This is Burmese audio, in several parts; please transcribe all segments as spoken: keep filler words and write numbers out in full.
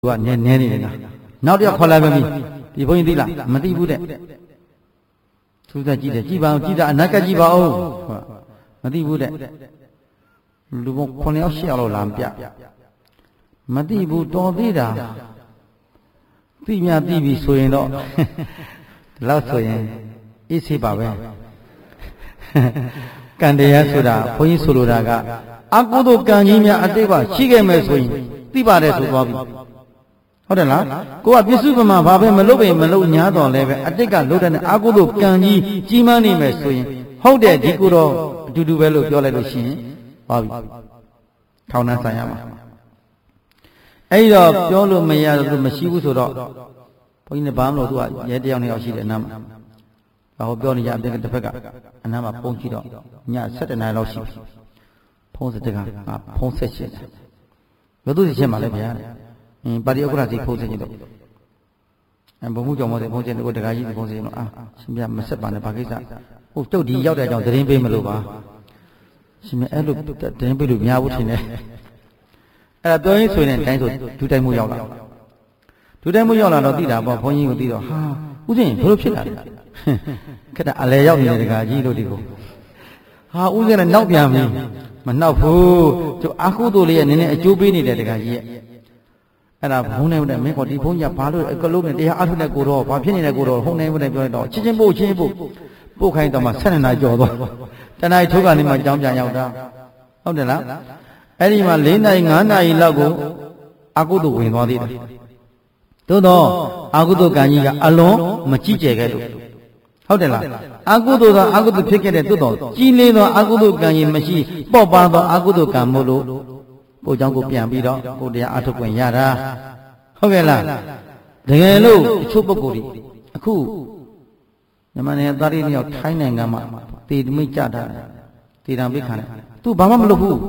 ကနည်းနည်းနေနေတာနောက်တစ်ယောက်ခေါ်လာပြီဒီဘုန်းကြီးသိလားမသိဘူးတဲ့သူကကြည့်တယ်ကြည့်ပါအောင်ကြည့်တာအနက်ကကြည့်ပါအောင်မသိဘူးတဲ့လူပေါင်းခုနှစ်ယောက်ရှစ်ယောက်လောက်လာပြမသိဘူးတော်သေးတာသိမြသိပြီဆိုရင်တော့ဒီလောက်ဆိုရင်အေးဆေးပါပဲကံတရားဆိုတာဘုန်းကြီးဆိုလိုတာကအကုသိုလ်ကံကြီးများအတိတ်ကရှိခဲ့မယ်ဆိုရင်သိပါတယ်ဆိုသွားပြီဟုတ်တယ်လားကိုကပြစ္စုပ္ပန်မှာဘာပဲမလုပ်ပဲမလုပ်ညာတော့လဲပဲအတိတ်ကလုပ်တဲ့အကုသိုလ်ကံကြီးကြီးမားနေမယ်ဆိုရင်ဟုတ်တယ်ဒီကိုတော့အတူတူပဲလို့ပြောလိုက်လို့ရှိရင်ပါပြီထောင်နှံဆိုင်ရမှာအဲ့တော့ပြောလို့မရလို့မရှိဘူးဆိုတော့ဘုန်းကြီးနဲ့ဘာမှမလို့သူကရဲတယောက်နှစ်ယောက်ရှိတယ်အနားမှာဟောပြောနေကြအတဲ့တစ်ဖက်ကအနားမှာပုံကြည့်တော့ည၁၇နာရီလောက်ရှိပြီဖုံးစတဲ့ကဖုံးဆက်ရှင်းတယ်ဘယ်သူရှင်းမှာလဲဗျာအင်းပါတိဥက္ကဋ္ဌစီဖုံးဆက်ရှင်းတော့အဲဘုံမှုကြောင့်မဟုတ်ဖုံးဆက်တော့တခါကြီးဖုံးဆက်တော့အာရှင်ပြမဆက်ပါနဲ့ဘာကိစ္စဟုတ်တုတ်ဒီရောက်တဲ့အကြောင်းသတင်းပေးမလို့ပါရှင်မအဲ့လိုသတင်းပေးလို့များဘူးထင်တယ်အဲ့ဒါပြောရင်းဆိုရင်တိုင်းဆိုဒူတိုင်းမှုရောက်လာဒူတိုင်းမှုရောက်လာတော့သိတာပေါ့ဘုန်းကြီးကိုသိတော့ဟာဥစဉ်ဘယ်လိုဖြစ်လာလဲခက်တာအလဲရောက်နေတဲ့တခါကြီးလို့ဒီကိုဟာဥစဉ်လည်းနောက်ပြန်ပြီမနောက်ဘူးကျအာဟုတို့လေးရဲ့နည်းနည်းအကျိုးပေးနေတဲ့တခါကြီးရဲ့အဲ့ဒါဘုန်းနေတယ်မင်းကဒီဘုန်းကြီးဘာလို့အကလုံးနဲ့တရားအထုနဲ့ကိုတော့ဘာဖြစ်နေတဲ့ကိုတော့ဟုံနေမနဲ့ပြောတော့ချင်းချင်းပို့ချင်းပို့ပို့ခိုင်းတော့မှ၁၂နာရီကျော်သွားတနာရီထုတ်ကနေမှကြောင်းပြန်ရောက်တာဟုတ်တယ်လားအဲ့ဒီမှာ၄နာရီ၅နာရီလောက်ကိုအာဟုတို့ဝင်သွားသေးတယ်သို့တော့အာဟုတို့ကံကြီးကအလွန်မကြည့်ကြဲခဲ့လို့ဟုတ်တယ်လားအာဟုတို့သောအာဟုတို့ဖြစ်ခဲ့တဲ့သို့တော့ကြီးလေးသောအာဟုတို့ကံကြီးမရှိပေါ့ပါသောအာဟုတို့ကံမို့လို့ကိုเจ้าကိုပြန်ပြီးတော့ကိုတရားအထုတ်ခွင့်ရတာဟုတ်ကဲ့လားတကယ်လို့အချို့ပုဂ္ဂိုလ်တွေအခုမြန်မာနိုင်ငံသားတွေနှစ်ယောက်ထိုင်းနိုင်ငံမှာတည်တမိတ်ကြတာတည်တံပိခံတယ်သူဘာမှမလုပ်ဘူး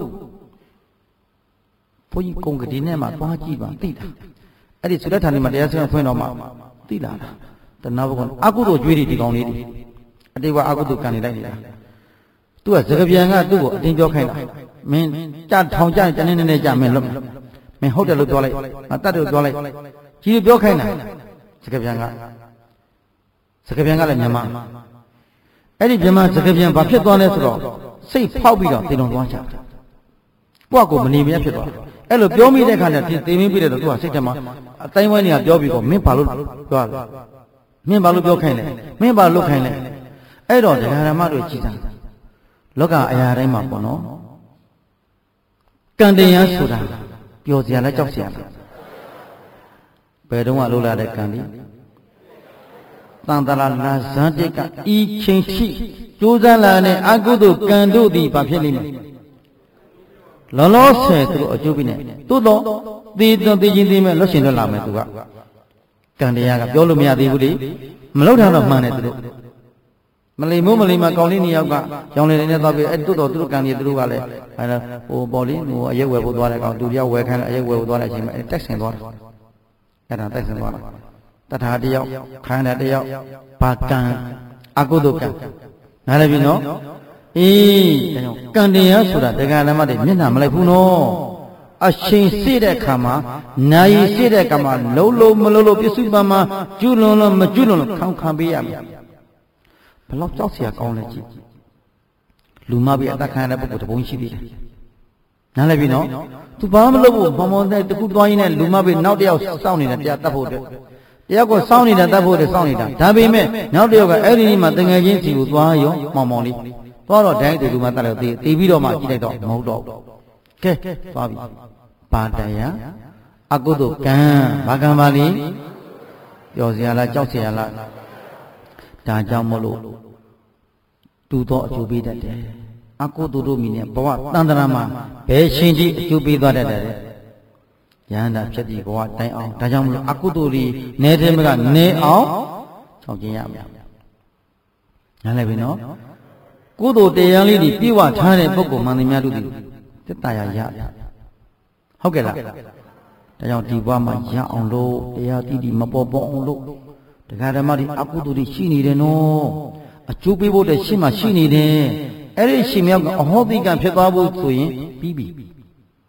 ဘုန်းကြီးကုံကတိနဲ့မှသွားကြည့်ပါသိတာအဲ့ဒီသုဒ္ဓဌာနီမှာတရားစခန်းဖွင့်တော့မှသိလာတာတဏှာဘုံအကုသိုလ်ကြွေးတွေဒီကောင်လေးတွေအတိတ်ကအကုသိုလ်ကံနေလိုက်နေတာသူကစကပြန်ကသူ့ကိုအတင်းပြောခိုင်းတာမင်းကြထောင်ကြတနေ့နေ့ကြမင်းလွတ်မင်းဟုတ်တယ်လို့ပြောလိုက်ငါတတ်တယ်လို့ပြောလိုက်ကြီးပြောခိုင်းတာစကပြန်ကစကပြန်ကလည်းမြန်မာအဲ့ဒီမြန်မာစကပြန်ဘာဖြစ်သွားလဲဆိုတော့စိတ်ဖောက်ပြီးတော့တင်တော်သွားချတာကိုယ့်ကိုမနေမရဖြစ်သွားအဲ့လိုပြောမိတဲ့ခါကျတင်မင်းပြတယ်တော့သူကစိတ်ထဲမှာအတိုင်းဝိုင်းနေကပြောပြီးတော့မင်းဘာလို့ပြောရလဲမင်းဘာလို့ပြောခိုင်းလဲမင်းဘာလို့ခိုင်းလဲအဲ့တော့ဒကာရမတို့ကြည်စမ်းလောကအရာတိုင်းမှာပေါ့နော်ကံတရားဆိုတာပျော်စရာလားကြောက်စရာလားဘယ်တော့မှလို့လာတဲ့ကံဒီတန်တရာလာဇန်တိကဤချိန်ရှိကြိုးစားလာတဲ့အကုသိုလ်ကံတို့သည်ဘာဖြစ်လိမ့်မယ်လောလောဆယ်သူအကျိုးပေးနေသို့တော့သေတော့သေခြင်းသိမဲ့လွတ်ရှင်လွတ်လာမယ်သူကကံတရားကပြောလို့မရသေးဘူးလေမလောက်တာတော့မှန်တယ်သူတို့မလိမ္မို့မလိမ္မာကောင်းလေးနှစ်ယောက်ကရောင်လေးနဲ့သွားပြီးအဲ့တိုးတော့သူတို့ကံကြီးသူတို့ကလည်းအဲ့ဒါဟိုပေါ်လေးဟိုအရက်ဝယ်ဖို့သွားတဲ့ကောင်သူတယောက်ဝယ်ခိုင်းအရက်ဝယ်ဖို့သွားတဲ့အချိန်မှာအဲ့တက်ဆင်သွားတယ်အဲ့ဒါတက်ဆင်သွားတာတထာတယောက်ခိုင်းတဲ့တယောက်ဘာကံအကုသိုလ်ကံနားလည်ပြီနော်အေးကံတရားဆိုတာတရားဓမ္မတွေမျက်နှာမလိုက်ဘူးနော်အချိန်စေ့တဲ့ခါမှာနာယီစေ့တဲ့ခါမှာလုံးလုံးမလုံးလို့ပြစ္စုပ္ပန်မှာကျွလွန်လို့မကျွလွန်လို့ခံခံပေးရမယ်ဘယ်လောက်ကြောက်စရာကောင်းလဲကြည့်လူမပြီးအသက်ခံရတဲ့ပုဂ္ဂိုလ်တပုံရှိသေးတယ်နားလည်ပြီနော်သူဘာမှမလုပ်ဘူးမောင်မောင်နဲ့တခုသွားရင်းနဲ့လူမပြီးနောက်တစ်ယောက်စောင့်နေတာတရားတတ်ဖို့အတွက်တရားကိုစောင့်နေတာတတ်ဖို့အတွက်စောင့်နေတာဒါပေမဲ့နောက်တစ်ယောက်ကအဲ့ဒီနေ့မှတငယ်ချင်းစီကိုသွားရောမောင်မောင်လေးသွားတော့ဒိုင်းတူလူမတတ်လို့တည်တည်ပြီးတော့မှကြည့်လိုက်တော့မဟုတ်တော့ကဲသွားပြီပါတရားအကုသိုလ်ကံဘာကံပါလိပျော်စရာလားကြောက်စရာလားဒါကြောင့်မလို့တူသောအကျိုးပေးတတ်တယ်အကုသိုလ်တို့မိနဲ့ဘဝတန်တရာမှာဘယ်ရှင်ကြီးအကျိုးပေးသွားတတ်တယ်ယန္တာဖြစ်ပြီးဘဝတိုင်အောင်ဒါကြောင့်မလို့အကုသိုလ်တွေနေတယ်မကနေအောင်ဆောင်ကျင်ရမယ်နားလည်ပြီနော်ကုသိုလ်တရားလေးတွေပြည့်ဝထားတဲ့ပုဂ္ဂိုလ်မှန်သမျှတို့ဒီတက်တာရရဟုတ်ကဲ့လားဒါကြောင့်ဒီဘဝမှာရအောင်လို့တရားတိတိမပေါ်ပေါ်အောင်လို့တရားဓမ္မတွေအကုသိုလ်တွေရှိနေတယ်နော်အကျိုးပေးဖို့တည်းရှိမှရှိနေတယ်အဲ့ဒီရှင်မြောက်ကအဟောတိကံဖြစ်သွားဖို့ဆိုရင်ပြီးပြီ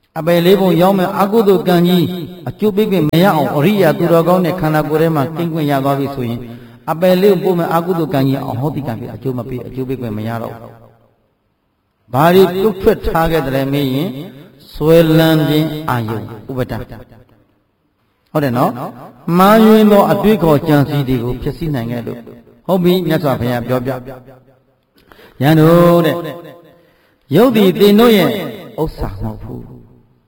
အပယ်လေးပုံရောက်မဲ့အကုသိုလ်ကံကြီးအကျိုးပေးခွင့်မရအောင်အရိယာသူတော်ကောင်းနဲ့ခန္ဓာကိုယ်ထဲမှာကင်းခွင့်ရသွားပြီဆိုရင်အပယ်လေးပုံမဲ့အကုသိုလ်ကံကြီးအောင်ဟောတိကံပြအကျိုးမပေးအကျိုးပေးခွင့်မရတော့ဘာတွေပြုတ်ထွက်ထားခဲ့တယ်မေးရင်ဆွဲလန်းခြင်းအာယုဥပဒဟုတ်တယ်နော်မှားယွင်းသောအတွေ့ခေါ်ကြံစည်တွေကိုဖြစ်စည်းနိုင်ခဲ့လို့ဟုတ်ပြီမြတ်စွာဘုရားပြောပြရန်တို့တဲ့ရုပ်ဒီသင်တို့ရဲ့ဥစ္စာမဟုတ်ဘူး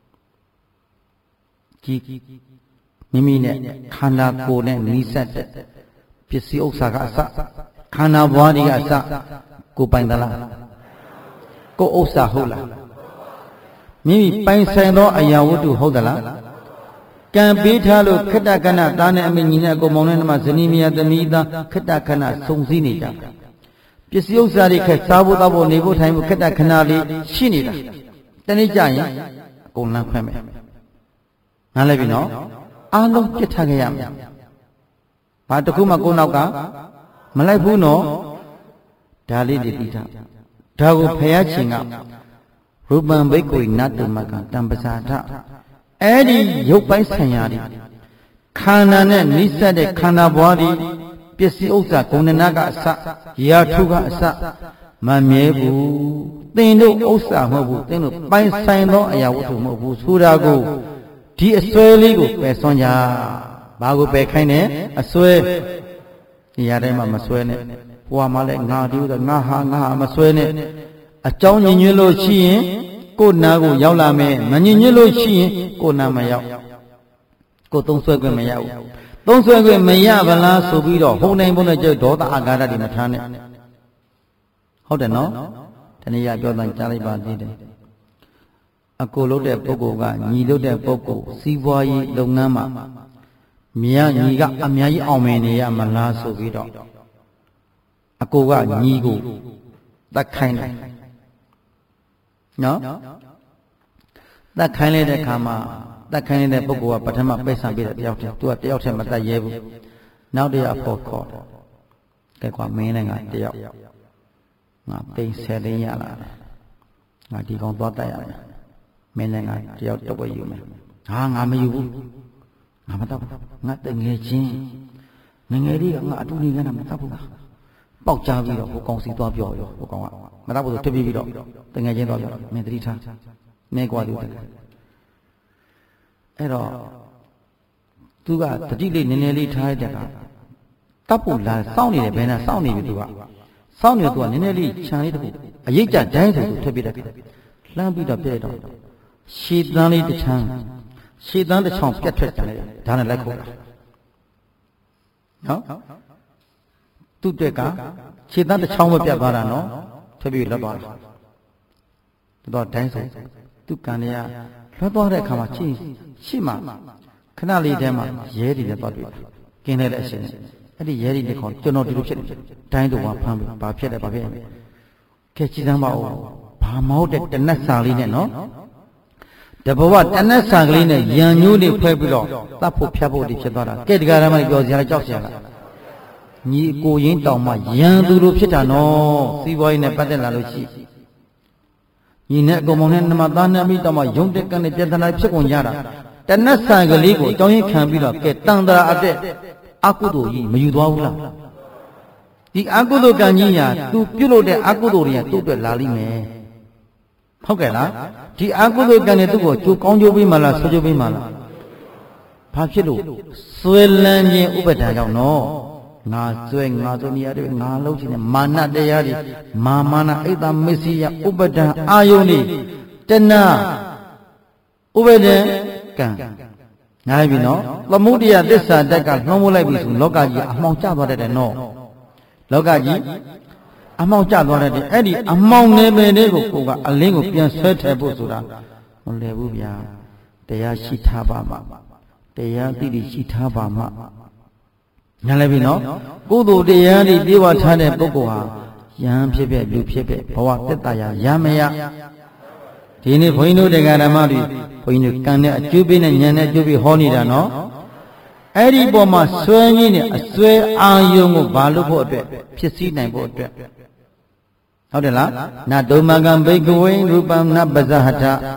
ကြီးမိမိနဲ့ခန္ဓာကိုယ်နဲ့နီးစပ်တဲ့ပစ္စည်းဥစ္စာကအစခန္ဓာဘွားတွေကအစကိုပိုင်သလားကိုဥစ္စာဟုတ်လားမိမိပိုင်ဆိုင်သောအရာဝတ္ထုဟုတ်သလားကံပေးထားလို့ခတ္တခဏသားနဲ့အမိညီနဲ့အကုန်မောင်နဲ့နှမဇနီးမယားသမီးသားခတ္တခဏစုံစည်းနေကြပစ္စည်းဥစ္စာတွေခက်စားဖို့တောက်ဖို့နေဖို့ထိုင်ဖို့ခတ္တခဏလေးရှိနေတာတနေ့ကျရင်အကုန်လမ်းခွဲမယ်နားလည်ပြီနော်အားလုံးပြစ်ထားခဲ့ရမယ်ဘာတစ်ခုမှကိုယ်နောက်ကမလိုက်ဘူးနော်ဒါလေးတွေပြီးတာဒါကိုဖယားရှင်ကရူပံဘိက္ခုနတ္တမကတံပဇာထအဲ့ဒီရုပ်ပိုင်းဆိုင်ရာတွေခန္ဓာနဲ့နိစ္စတဲ့ခန္ဓာဘွားတွေပစ္စည်းဥစ္စာဂုဏ်နာကအစရာထုကအစမမြဲဘူးသင်တို့ဥစ္စာမဟုတ်ဘူးသင်တို့ပိုင်ဆိုင်သောအရာဝတ္ထုမဟုတ်ဘူးဆိုတာကိုဒီအစွဲလေးကိုပယ်ဆွမ်းကြဘာကိုပယ်ခိုင်းတယ်အစွဲနေရာတိုင်းမှာမစွဲနဲ့ဘွားမှလည်းငါဒီဥစ္စာငါဟာငါဟာမစွဲနဲ့အကြောင်းညင်ညွှန်းလို့ရှိရင်ကိုယ်နာကိုရောက်လာမယ်မညင်ညွှန်းလို့ရှိရင်ကိုယ်နာမရောက်ကိုယ်သုံးဆွဲခွင့်မရဘူးသုံးဆွဲခွင့်မရဗလားဆိုပြီးတော့ဟုန်နိုင်ပုံနဲ့ကျဒေါသအာဃာတတွေမထားနဲ့ဟုတ်တယ်နော်တနည်းအားပြောတိုင်းကြားလိုက်ပါသေးတယ်အကိုလုပ်တဲ့ပုဂ္ဂိုလ်ကညီလုပ်တဲ့ပုဂ္ဂိုလ်စီးပွားရေးလုပ်ငန်းမှာမြတ်ညီကအများကြီးအောင်မြင်နေရမလားဆိုပြီးတော့အကိုကညီကိုတတ်ခိုင်းတယ်နော်တတ်ခိုင်းလိုက်တဲ့အခါမှာတတ်ခိုင်းလိုက်တဲ့ပုဂ္ဂိုလ်ကပထမပိတ်ဆံပေးတဲ့တယောက်တည်းသူကတယောက်တည်းမတတ်ရဲဘူးနောက်တယောက်ဖို့ခေါ်တယ်ကဲကွာမင်းလည်းငါတယောက်ငါပိတ်ဆယ်သိန်းရလာတယ်ငါဒီကောင်သွားတတ်ရတယ်မင်းလည်းငါတယောက်တော့ပဲယူမယ်ဟာငါမယူဘူးငါမတတ်ဘူးငါတငယ်ချင်းငငယ်လေးကငါအတူနေနေတာမတတ်ဘူးပေါက်ကြပြီးတော့ဟိုကောင်စီသွားပြောရောဟိုကောင်ကမတတ်ဘူးဆိုထွက်ပြီးပြီးတော့တငယ်ချင်းသွားပြောမင်းသတိထားနေကွာသူအဲ့တော့သူကတတိလေးနည်းနည်းလေးထားရတဲ့ကတပ်ဖို့လာစောင့်နေတယ်ဘယ်နဲ့စောင့်နေပြီသူကစောင့်နေသူကနည်းနည်းလေးခြံလေးတခုအရိတ်ကြဒိုင်းဆိုသူထွက်ပြီးတယ်လှမ်းပြီးတော့ပြည့်တော့ရှည်တန်းလေးတစ်ချမ်းရှည်တန်းတစ်ချောင်းပြတ်ထွက်ကြတယ်ဒါနဲ့လိုက်ခေါ်တာနော်သူ့တက်ကခြေသားတစ်ချောင်းပဲပြတ်သွားတာနော်ထွက်ပြီးလွတ်သွားတယ်တော့ဒိုင်းဆိုသူကန်ရလွတ်သွားတဲ့အခါမှာရှင်းရှင်းမှခဏလေးတည်းမှာရဲတွေလည်းသွားတွေ့ကင်းတဲ့အရှင်အဲ့ဒီရဲတွေလည်းခေါ်ကျွန်တော်ဒီလိုဖြစ်နေဒိုင်းတော့ဖမ်းပြီးဘာဖြစ်လဲဘာဖြစ်လဲကဲကြည်စမ်းပါဦးဘာမဟုတ်တဲ့တနက်စာလေးနဲ့နော်တဘဝတနက်စာကလေးနဲ့ရံညိုးလေးဖွဲ့ပြီးတော့တတ်ဖို့ဖြတ်ဖို့ဒီဖြစ်သွားတာကဲဒီကရမ်းမပြောစရာကြောက်စရာလားညီကိုရင်းတောင်မှရံသူလိုဖြစ်တာနော်စီးပွားရေးနဲ့ပတ်သက်လာလို့ရှိညီနဲ့အကောင်မောင်နဲ့နမသားနဲ့အမိတောင်မှယုံတက်ကနေပြဿနာဖြစ်ကုန်ကြတာတနက်စာကလေးကိုအကြောင်းရင်းခံပြီးတော့ကဲတန်တရာအတက်အကုသိုလ်ကြီးမယူသွားဘူးလားဒီအကုသိုလ်ကံကြီးညာသူပြုတ်လို့တဲ့အကုသိုလ်တွေကသူ့အတွက်လာလိမ့်မယ်ဟုတ်ကဲ့လားဒီအကုသိုလ်ကံတွေသူ့ကိုကြိုးကောင်းကြိုးပေးမှလားဆွကြိုးပေးမှလားဘာဖြစ်လို့ဆွဲလန်းခြင်းဥပဒါကြောင့်နော်ငါဆွဲငါဆွဲနေရတယ်ငါလုံးချင်တယ်မာနတရားတွေမာမာနအိတ်တမစ္စည်းယဥပဒံအာယုန်တွေတဏဥပဒံကံနိုင်ပြီနော်သမုဒိယသစ္စာတက်ကနှောင်းမိုးလိုက်ပြီဆိုလောကကြီးအမှောင်ကျသွားတတ်တယ်နော်လောကကြီးအမှောင်ကျသွားတတ်တယ်အဲ့ဒီအမှောင်နယ်ပယ်တွေကိုကိုကအလင်းကိုပြန်ဆွဲထည့်ဖို့ဆိုတာမလွယ်ဘူးဗျာတရားရှိထားပါမှတရားသိသိရှိထားပါမှညာလည်းပြီနော်ကုသိုလ်တရားတွေပြေဝထားတဲ့ပုဂ္ဂိုလ်ဟာယံဖြစ်ဖြစ်လူဖြစ်ဖြစ်ဘဝသက်တာရရမရဒီနေ့ဘုန်းကြီးတို့တရားဓမ္မတွေဘုန်းကြီးတို့ကံနဲ့အကျိုးပေးနဲ့ဉာဏ်နဲ့အကျိုးပေးဟောနေတာနော်အဲ့ဒီပေါ်မှာဆွဲကြီးနဲ့အစွဲအာယုံကိုဘာလို့ဖို့အတွက်ဖြစ်စည်းနိုင်ဖို့အတွက်ဟုတ်တယ်လားနတုမကံဘိက္ခဝေရူပံနပဇဟထ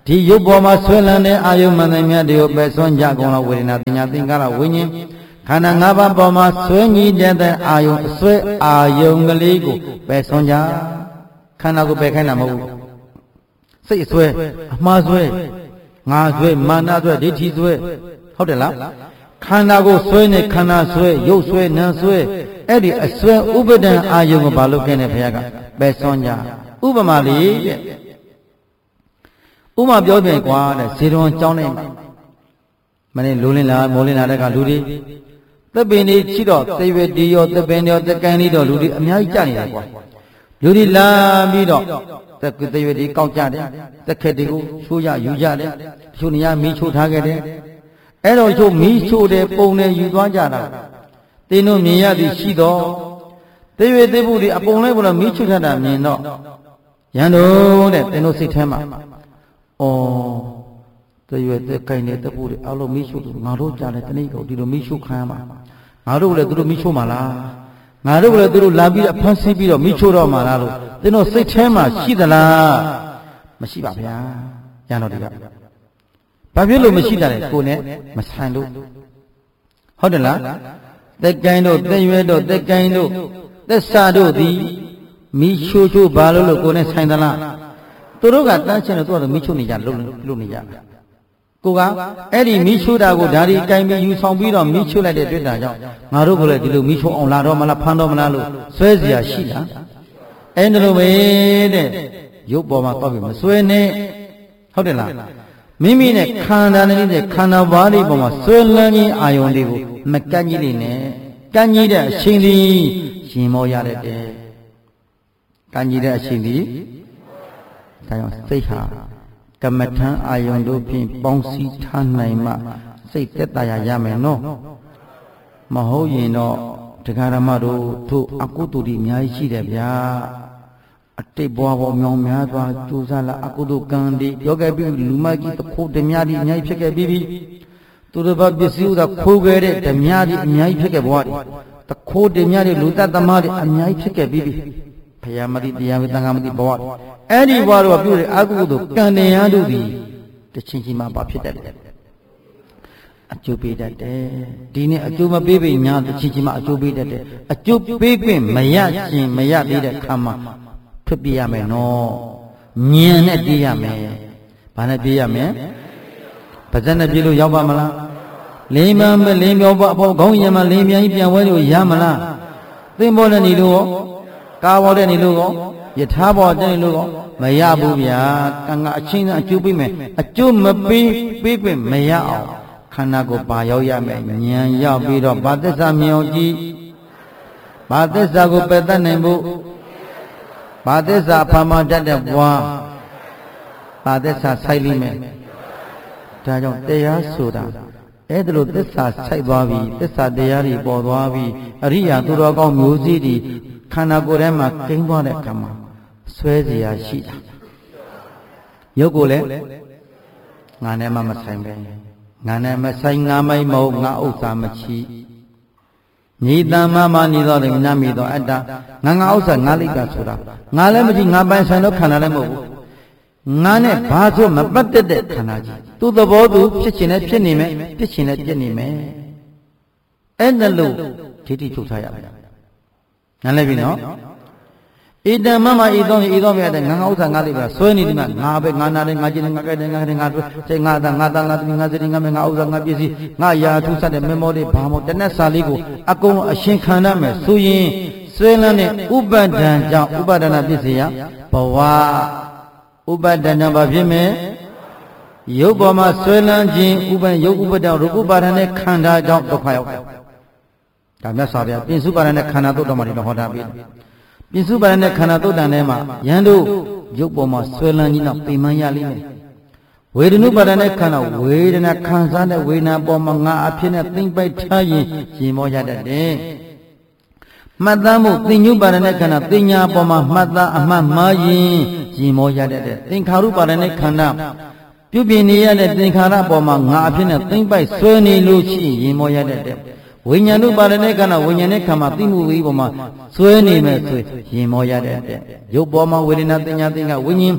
ဒီရုပ်ပေါ်မှာဆွဲလန်းတဲ့အာယုမှန်သမျှတွေကိုပယ်ဆွမ်းကြကုန်သောဝေဒနာပညာသင်္ကာရဝိညာဉ်ခန္ဓာ၅ပါးပေါ်မှာဆွဲငြိတဲ့အာယုအဆွဲအာယုကလေးကိုပယ်ဆွမ်းကြခန္ဓာကိုပယ်ခိုင်းတာမဟုတ်ဘူးစိတ်အဆွဲအမှားဆွဲငါဆွဲမာနဆွဲဒိဋ္ဌိဆွဲဟုတ်တယ်လားခန္ဓာကိုဆွဲနေခန္ဓာဆွဲရုပ်ဆွဲနာဆွဲအဲ့ဒီအဆွဲဥပဒံအာယုကိုဘာလို့ခင်းနေဘုရားကပယ်ဆွမ်းကြဥပမာလေးတဲ့ဥပမာပြောပြန်ကွာတဲ့ဇေရွန်ကြောင်းနေမှာမနေ့လိုလင်းလာမိုးလင်းလာတဲ့ကလူတွေသက်ပင်တွေချိတော့သေဝတီရောသက်ပင်ရောသက်ကန်လေးတော့လူတွေအများကြီးကြနေတာကွာလူတွေလာပြီးတော့သက်သေဝတီကောက်ကြတယ်သက်ခက်တွေကိုချိုးရယူကြတယ်တချို့နေရာမီးချိုးထားခဲ့တယ်အဲ့တော့ချို့မီးချိုးတယ်ပုံနဲ့ယူသွားကြတာသင်တို့မြင်ရသည်ရှိတော့သေဝသေဖို့တွေအပုံလဲဘုရားမီးချိုးထားတာမြင်တော့ရန်တို့တဲ့သင်တို့စိတ်ထဲမှာဩသေရွယ်သက်ကိုင်နေတဲ့ဖို့တွေအလုံးမီးရှို့ငါတို့ကြားတယ်တနေ့ကုန်ဒီလိုမီးရှို့ခံရမှာငါတို့လည်းသူတို့မီးရှို့မှာလားငါတို့လည်းသူတို့လာပြီးတော့ဖမ်းဆီးပြီးတော့မီးရှို့တော့မှာလားလို့သင်တို့စိတ်ထဲမှာရှိသလားမရှိပါဗျာရန်တော်တွေကဘာဖြစ်လို့မရှိတာလဲကိုယ်နဲ့မဆန်လို့ဟုတ်တယ်လားသက်ကိုင်တို့သက်ရွယ်တို့သက်ကိုင်တို့သက်စာတို့သည်မီးရှို့ချို့ဘာလို့လို့ကိုယ်နဲ့ဆိုင်သလားသူတို့ကတန်းချင်လို့သူတို့မီးချို့နေကြလို့လို့နေကြကိုကအဲ့ဒီမီးချို့တာကိုဓာရီကင်ပြီးယူဆောင်ပြီးတော့မီးချို့လိုက်တဲ့တွေ့တာကြောင့်ငါတို့ကလည်းဒီလိုမီးချို့အောင်လာတော့မလားဖမ်းတော့မလားလို့ဆွဲเสียရှိလားအဲ့ဒါလိုပဲတဲ့ရုပ်ပေါ်မှာတော့ပြီမဆွဲနဲ့ဟုတ်တယ်လားမိမိနဲ့ခန္ဓာနဲ့တဲ့ခန္ဓာဘားလေးပေါ်မှာဆွဲလန်းခြင်းအာယုန်တွေကိုမကန့်ကြီးနေနဲ့ကန့်ကြီးတဲ့အချိန်ဒီရင်မောရတဲ့တဲ့ကန့်ကြီးတဲ့အချိန်ဒီဒါကြောင့်စိတ်ဟာကမ္မထံအာယုန်တို့ဖြင့်ပေါင်းစည်းထားနိုင်မှစိတ်သက်သာရရမယ်နော်မဟုတ်ရင်တော့တရားဓမ္မတို့တို့အကုသိုလ်တွေအများကြီးရှိတယ်ဗျာအတိတ်ဘဝပေါ်မြောင်များစွာကြိုးစားလာအကုသိုလ်ကံတွေပြောခဲ့ပြီးလူမကြီးတခိုးဓမြတွေအများကြီးဖြစ်ခဲ့ပြီးပြီသူတို့ဘာပစ္စည်းဥသာခိုးခဲ့တဲ့ဓမြတွေအများကြီးဖြစ်ခဲ့ဘဝတွေတခိုးဓမြတွေလူတတ်သမားတွေအများကြီးဖြစ်ခဲ့ပြီးပြီဘုရားမတိတရားမတိသံဃာမတိဘဝအဲ့ဒီဘဝတော့ပြုတဲ့အကုသိုလ်ကံတရားတို့သည်တချင်းချင်းမှဘာဖြစ်တတ်တယ်အကျိုးပေးတတ်တယ်ဒီနေ့အကျိုးမပေးပေညာတချင်းချင်းမှအကျိုးပေးတတ်တယ်အကျိုးပေးခွင့်မရရှင်မရသေးတဲ့ခါမှာထွက်ပြေးရမယ်နော်ညင်နဲ့ပြေးရမယ်ဘာနဲ့ပြေးရမလဲပါဇက်နဲ့ပြေးလို့ရောက်ပါမလားလင်းမမလင်းပြောပါအဖို့ခေါင်းရံမှာလင်းပြန်ကြီးပြန်ဝဲလို့ရမလားသင်္ဘောနဲ့နေလို့ရောကားပေါ်တဲ့နေလို့ရောယထာဘောတဲ့နေလို့ရောမရဘူးဗျာကံကအချင်းအကျိုးပေးမယ်အကျိုးမပေးပေးခွင့်မရအောင်ခန္ဓာကိုပါရောက်ရမယ်ဉာဏ်ရောက်ပြီးတော့ဘာသစ္စာမြင်အောင်ကြည့်ဘာသစ္စာကိုပယ်တတ်နိုင်ဖို့ဘာသစ္စာဖာမတတ်တဲ့ဘွားဘာသစ္စာဆိုင်လိမ့်မယ်ဒါကြောင့်တရားဆိုတာအဲ့ဒါလို့သစ္စာဆိုင်သွားပြီသစ္စာတရားတွေပေါ်သွားပြီအရိယာသူတော်ကောင်းမျိုးစည်းတွေခန္ဓာကိုယ်ထဲမှာကိန်းသွားတဲ့အခါမှာဆွဲเสียရှိတာရုပ်ကိုလည်းငါနဲ့မှမဆိုင်ပဲငါနဲ့မဆိုင်ငါမိုက်မဟုတ်ငါဥစ္စာမချီညီတမ္မာမနေတော့တယ်ညမိတော့အတ္တငါငါဥစ္စာငါလိကဆိုတာငါလည်းမကြည့်ငါပိုင်ဆိုင်တော့ခန္ဓာလည်းမဟုတ်ဘူးငါနဲ့ဘာဆိုမပတ်သက်တဲ့ခန္ဓာကြီးသူ့သဘောသူဖြစ်ခြင်းနဲ့ဖြစ်နေမယ်ဖြစ်ခြင်းနဲ့ဖြစ်နေမယ်အဲ့ဒါလို့ဒိဋ္ဌိချုပ်ထားရမယ်နားလည်ပြီနော်ဣတံမမဣသောဣသောမြတ်တဲ့ငါငါဥစ္စာငါလိကဆွဲနေဒီမှာငါပဲငါနာတယ်ငါကျင်တယ်ငါကြိုက်တယ်ငါတယ်ငါတို့စိတ်ငါသားငါသားငါသမီးငါစတိငါမငါဥစ္စာငါပစ္စည်းငါယာထုဆက်တဲ့မေမောလေးဘာမောတနက်စာလေးကိုအကုန်အရှင်ခံရမယ်ဆိုရင်ဆွဲလန်းတဲ့ဥပဒံကြောင့်ဥပဒနာပစ္စည်းရဘဝဥပဒနာဘာဖြစ်မယ်ရုပ်ပေါ်မှာဆွဲလန်းခြင်းဥပံရုပ်ဥပဒံရူပပါဒနဲ့ခန္ဓာကြောင့်ဒုက္ခရောက်တယ်ဒါမြတ်စွာဘုရားပြင်စုပါဒနဲ့ခန္ဓာသုတ်တော်မှာဒီလိုဟောတာပြီးပြင်စုပါဒနဲ့ခန္ဓာသုတ်တန်ထဲမှာယန္တို့ရုပ်ပေါ်မှာဆွဲလန်းခြင်းတော့ပိမှန်ရလိမ့်မယ်ဝေဒနုပါဒနဲ့ခန္ဓာဝေဒနာခံစားတဲ့ဝေဒနာပေါ်မှာငါအဖြစ်နဲ့သိမ့်ပိုက်ထားရင်ရင်မောရတတ်တယ်မှတ်သားမှုသင်ညုပါဒနဲ့ခန္ဓာသိညာပေါ်မှာမှတ်သားအမှတ်မှားရင်ရင်မောရတတ်တယ်သင်္ခါရုပါဒနဲ့ခန္ဓာပြုပြင်နေရတဲ့သင်္ခါရပေါ်မှာငါအဖြစ်နဲ့သိမ့်ပိုက်ဆွဲနေလို့ရှိရင်ရင်မောရတတ်တယ်ဝိညာဉ်တို့ပါရတဲ့ခန္ဓာဝိညာဉ်နဲ့ခန္ဓာသိမှုဝိပေါ်မှာဆွဲနေမယ်ဆိုရင်မောရတဲ့ရုပ်ပေါ်မှာဝေဒနာတင်ညာတင်ကဝိညာဉ်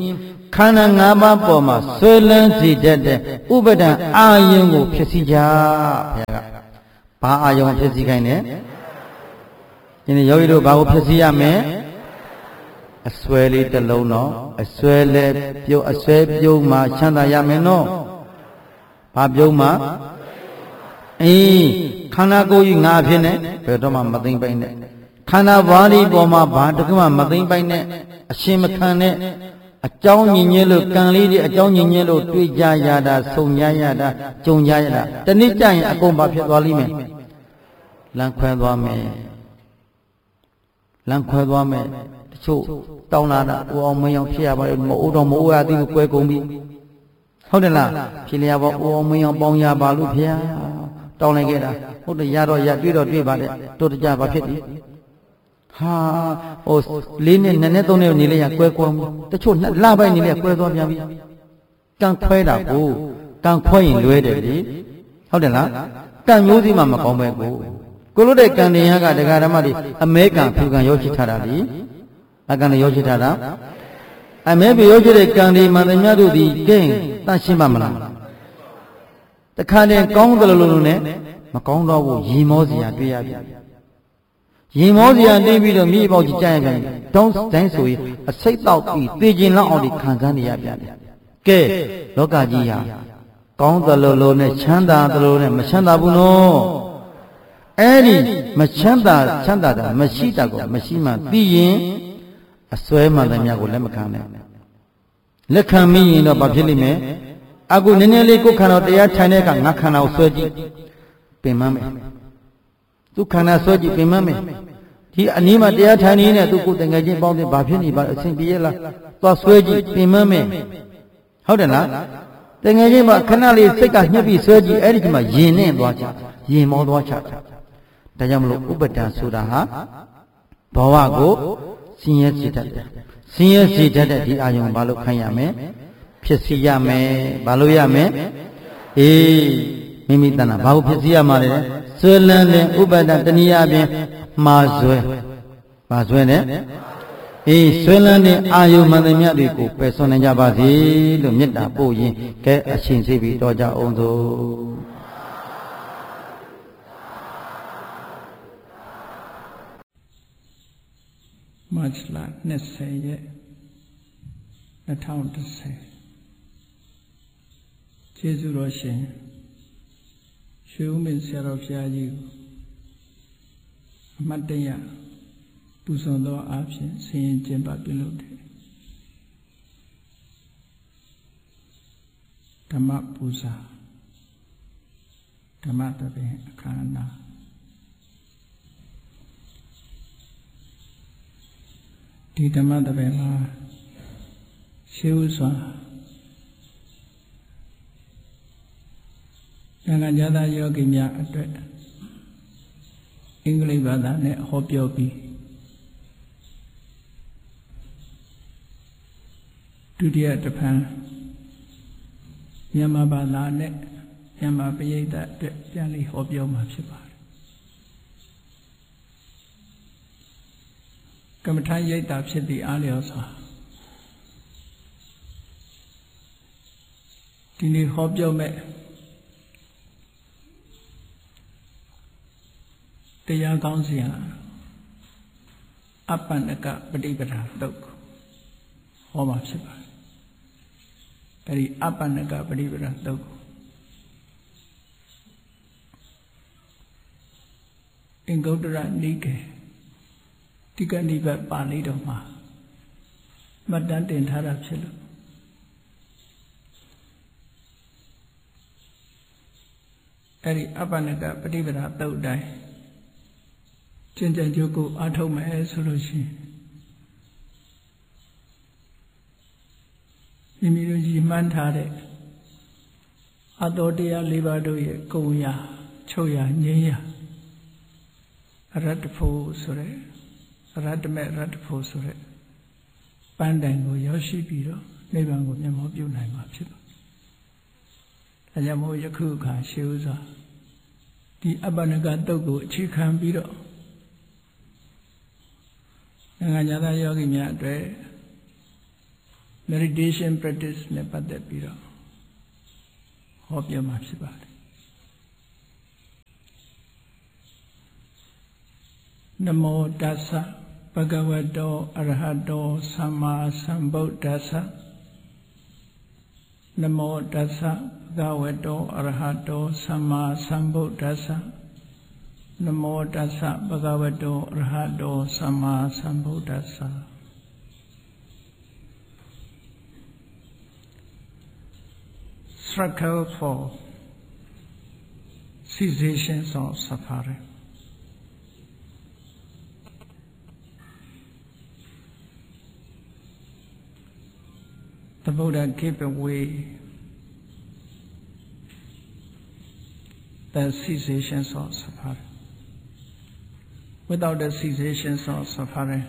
ခန္ဓာ၅ပါးပေါ်မှာဆွဲလန်းစေတတ်တဲ့ဥပဒံအာယုံကိုဖြစ်စီကြဘုရားကဘာအာယုံဖြစ်စီခိုင်းလဲဒီနေ့ယောဂီတို့ဘာကိုဖြစ်စီရမလဲအစွဲလေးတစ်လုံးတော့အစွဲလဲပြုတ်အစွဲပြုတ်မှချမ်းသာရမယ်နော်ဘာပြုတ်မှအေးခန္ဓာကိုယ်ကြီးငါဖြစ်နေဘယ်တော့မှမသိမ့်ပိုင်နဲ့ခန္ဓာဝါးဒီပေါ်မှာဘာတခုမှမသိမ့်ပိုင်နဲ့အရှင်မခံနဲ့အကြောင်းညင်ညဲလို့ကံလေးတွေအကြောင်းညင်ညဲလို့တွေ့ကြရတာဆုံကြရတာကြုံကြရတာတနည်းကြရင်အကုန်ဘာဖြစ်သွားလိမ့်မယ်လမ်းခွဲသွားမယ်လမ်းခွဲသွားမယ်တချို့တောင်းလာတာဦးအောင်မင်းအောင်ဖြစ်ရပါတယ်မအိုးတော်မအိုးရသည်ကိုကွဲကုန်ပြီဟုတ်တယ်လားဖြစ်လျာပေါ့ဦးအောင်မင်းအောင်ပေါင်းရပါလို့ဖေတောင်းလိုက်ခဲ့တာဟုတ်တယ်ရတော့ရတွေ့တော့တွေ့ပါတဲ့တို့တကြဘာဖြစ်ပြီဟာဟိုလေးနဲ့နှစ်နဲ့သုံးနဲ့နေလေရကွဲကွဲတချို့လှပိုင်းနေလေကွဲသွားပြန်ပြီကံခွဲတာကိုကံခွဲရင်လွဲတယ်လေဟုတ်တယ်လားကံမျိုးစီမှမကောင်းပဲကိုကိုလို့တဲ့ကံတရားကဒကာဓမ္မတွေအမဲကံဖြူကံရောရှိထားတာလေအကံရောရှိထားတာအမဲပြရောရှိတဲ့ကံတွေမှန်သမျှတို့သည်ကဲတန့်ရှင်းပါမလားတခါတည်းကောင်းတယ်လို့လို့နဲ့မကောင်းတော့ဘူးရီမောစရာတွေ့ရပြန်ရင်မောစရာနေပြီးတော့မြေပေါက်ကြီးကြရပြန်တောင်းတိုင်းဆိုရင်အစိတ်တော့ပြီးသိကျင်လောက်အောင်ဒီခံစားနေရပြန်တယ်ကဲလောကကြီးဟာကောင်းတယ်လို့လို့နဲ့ချမ်းသာတယ်လို့နဲ့မချမ်းသာဘူးနော်အဲ့ဒီမချမ်းသာချမ်းသာတာမရှိတာကိုမရှိမှသိရင်အစွဲမှန်တယ်များကိုလက်မခံနဲ့လက်ခံမိရင်တော့ဘာဖြစ်လိမ့်မယ်အခုနည်းနည်းလေးကိုယ်ခန္ဓာတရားထိုင်တဲ့အခါငါခန္ဓာကိုဆွဲကြည့်ပင်မမယ်သူခန္ဓာဆွဲကြည့်ပင်မမယ်ဒီအနည်းမှတရားထိုင်နေနဲ့သူကိုယ်တန်ငယ်ချင်းပေါင်းတဲ့ဘာဖြစ်နေပါအဆင်ပြေရလားသွားဆွဲကြည့်ပင်မမယ်ဟုတ်တယ်လားတန်ငယ်ချင်းမှာခဏလေးစိတ်ကညှပ်ပြီးဆွဲကြည့်အဲ့ဒီမှာယင်နဲ့သွားချယင်မောသွားချတာဒါကြောင့်မလို့ဥပဒံဆိုတာဟာဘဝကိုဆင်းရဲစေတတ်တယ်ဆင်းရဲစေတတ်တဲ့ဒီအာယုံဘာလို့ခိုင်းရမလဲဖြစ်စီရမယ်ဘာလို့ရမယ်အေးမိမိတဏ္ဍဘာကိုဖြစ်စီရမှာလဲဆွဲလန်းတဲ့ဥပဒံတဏှာဖြင့်မှားဆွဲမှားဆွဲနဲ့အေးဆွဲလန်းတဲ့အာယုမှန်သမျှတွေကိုပယ်ဆွနိုင်ကြပါစေလို့မေတ္တာပို့ရင်ကဲအရှင်စိပြီးတော်ကြအောင်သို့မတ်လနှစ်ဆယ်ရက်နှစ်ထောင်တစ်ဆယ်ကျေးဇူးတော်ရှင်ရွှေဦးမင်းဆရာတော်ဘုရားကြီးအမတ်တရပူဇော်သောအားဖြင့်ဆင်ရင်ကျင်းပပြုလုပ်တယ်ဓမ္မပူဇာဓမ္မတပင်အခမ်းအနားဒီဓမ္မတပင်မှာရှေးဥစွာနိုင်ငံခြားသားယောဂီများအတွက်အင်္ဂလိပ်ဘာသာနဲ့ဟောပြောပြီးဒုတိယတစ်ဖန်မြန်မာဘာသာနဲ့မြန်မာပရိသတ်အတွက်ပြန်လည်ဟောပြောမှာဖြစ်ပါတယ်ကမ္မထာရိပ်တာဖြစ်သည့်အားလျော်စွာဒီနေ့ဟောပြောမဲ့တရားကောင်းစီဟာအပ္ပန္နကပฏิပဒါတုတ်ဟောမှာဖြစ်ပါတယ်အဲဒီအပ္ပန္နကပฏิပဒါတုတ်အင်္ဂုတ္တရနိကေတိကနိဗ္ဗာန်ပါဠိတော်မှာမှတ်တမ်းတင်ထားတာဖြစ်လို့အဲ့ဒီအပ္ပန္နကပฏิပဒါတုတ်တိုင်းကျင့်ကြံကြိုးကိုအားထုတ်မယ်ဆိုလို့ရှိရင်မိမိတို့ကြီးမှန်းထားတဲ့အတော်တရား၄ပါးတို့ရဲ့ကုံရာချုပ်ရာငြိမ်းရာအရတ္တဖို့ဆိုတဲ့ရတ္တမေရတ္တဖို့ဆိုတဲ့ပန်းတိုင်ကိုရောက်ရှိပြီးတော့နိဗ္ဗာန်ကိုမျက်မှောက်ပြုနိုင်မှာဖြစ်ပါတယ်။ဒါကြောင့်မို့ယခုအခါရှေးဥစွာဒီအပ္ပန္နကတုတ်ကိုအခြေခံပြီးတော့နိုင်ငံသားယောဂီများအတွက် meditation practice နဲ့ပတ်သက်ပြီးတော့ဟောပြမှာဖြစ်ပါတယ်နမောတစ္ဆဘဂဝတောအရဟတောသမ္မာသမ္ဗုဒ္ဓัสสะနမောတစ္ဆဘဂဝတောအရဟတောသမ္မာသမ္ဗုဒ္ဓัสสะနမောတစ္ဆဘဂဝတောအရဟတောသမ္မာသမ္ဗုဒ္ဓัสสะStruggle for cessations of suffering. The Buddha gave away the cessations of suffering. Without the cessations of suffering,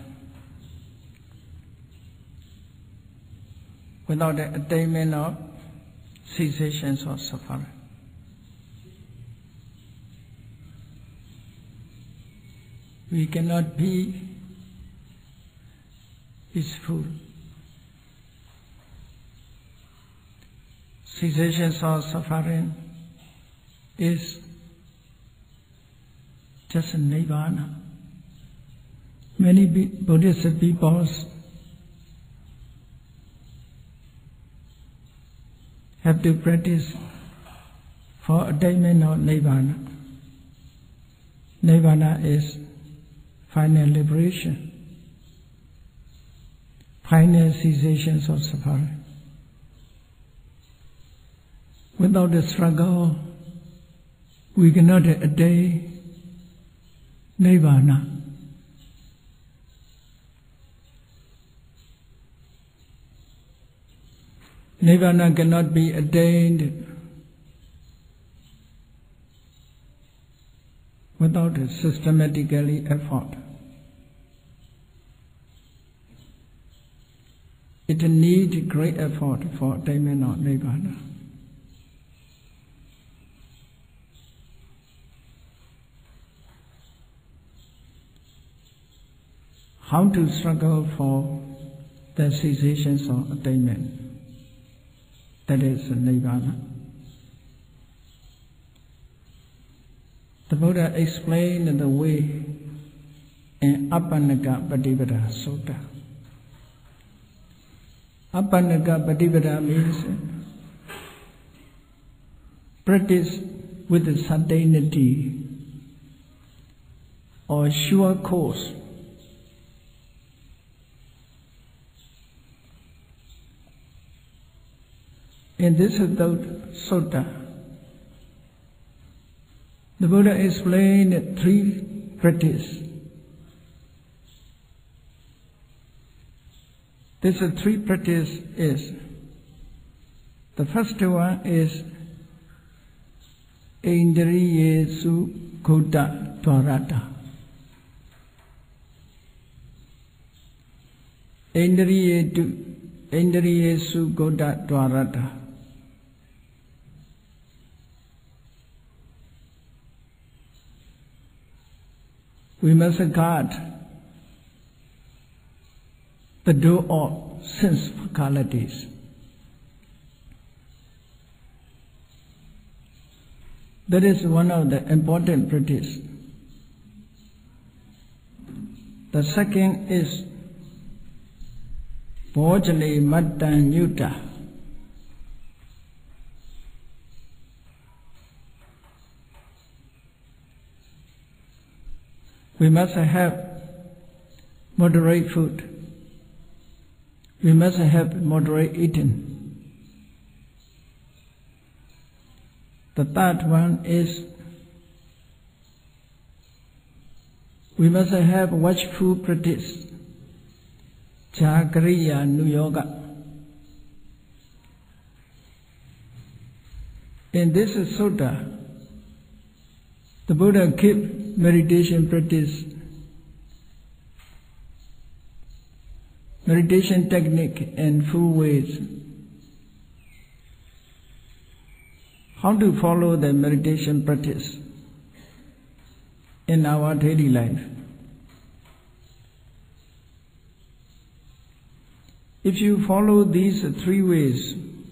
without the attainment of cessations of suffering, we cannot be peaceful. Cessations of suffering is just nirvana. Many Buddhist people have to practice for attainment of nirvana. Nirvana is final liberation, final cessations of suffering. Without the struggle, we cannot attain nirvana. Nirvana cannot be attained without a systematically effort. It needs great effort for attainment of nirvana. How to struggle for the cessations of attainment? That is nirvana. The Buddha explained the way in Apannaka Patipada Sutta. Apannaka Patipada means practice with certainty or sure course. In this sutta, the Buddha explained three practices. This three practice is, the first one is Indriyesu Gota Dvarata. Indriyesu Gota Dvarata. We must guard the door of sense faculties. That is one of the important practice. The second is Bhojane Mattanyutta. We must have moderate food. We must have moderate eating. The third one is we must have watchful practice. Jagriya Nuyoga. In this sutta, the Buddha kept meditation practice, meditation technique in full ways. How to follow the meditation practice in our daily life? If you follow these three ways,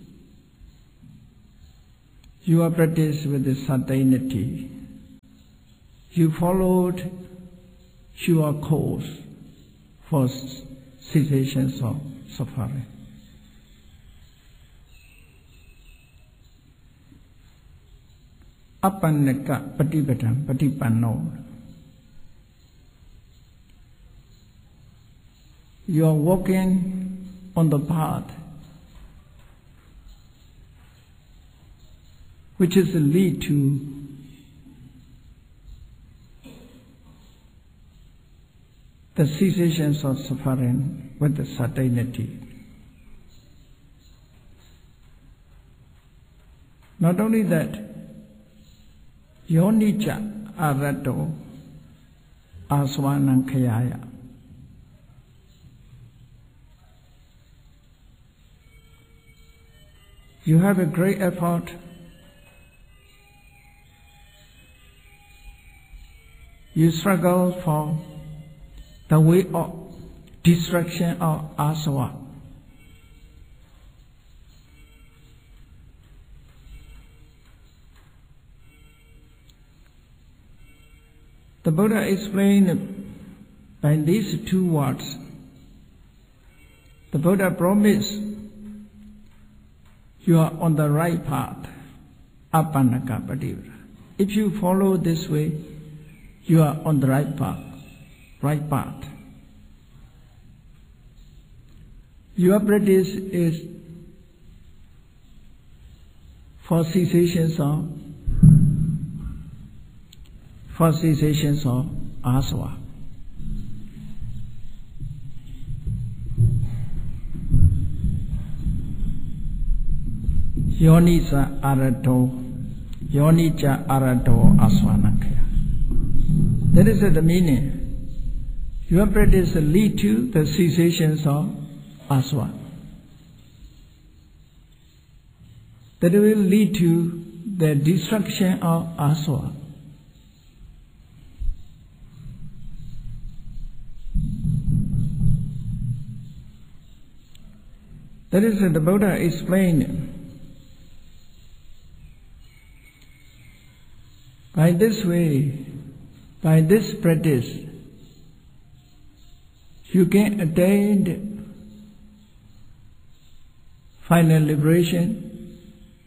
you are practiced with the certainty. You followed your course for cessations of suffering. Apannaka patipadam patipanno. You are walking on the path which is the lead to the cessations of suffering with the certainty. Not only that, yonicca arato aswanam khayaya. You have a great effort you struggle for the way of destruction of asava. The Buddha explained by these two words. The Buddha promised you are on the right path, apannaka patipada. If you follow this way, you are on the right path, right path. Your practice is for cessations of for cessations of asava. Yonica arato, yonicca arato aswanakaya. That is the meaning. Your practice lead to the cessations of asava. That will lead to the destruction of asava. That is the Buddha explained. By this way, by this practice, you can attain final liberation.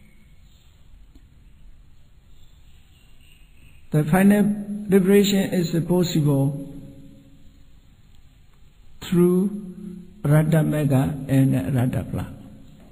The final liberation is possible through Radha Mega and Radha Pla.